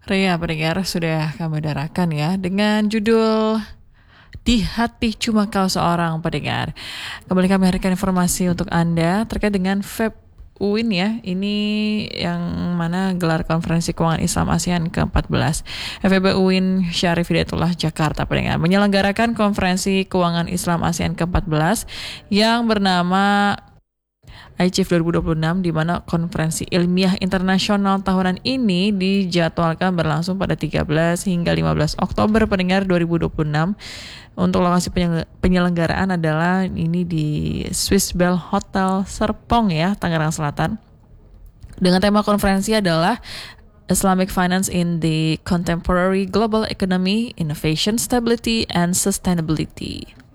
Ria pendengar sudah kami udarakan ya dengan judul Di Hati Cuma Kau Seorang Pendengar. Kembali kami hadirkan informasi untuk Anda terkait dengan FEB UIN ya. Ini yang mana gelar konferensi keuangan Islam ASEAN ke-14. FEB UIN Syarif Hidayatullah Jakarta pendengar menyelenggarakan konferensi keuangan Islam ASEAN ke-14 yang bernama iChief 2026, di mana konferensi ilmiah internasional tahunan ini dijadwalkan berlangsung pada 13 hingga 15 Oktober pendengar 2026. Untuk lokasi penyelenggaraan adalah ini di Swiss Bell Hotel Serpong ya, Tangerang Selatan. Dengan tema konferensi adalah Islamic Finance in the Contemporary Global Economy, Innovation, Stability, and Sustainability.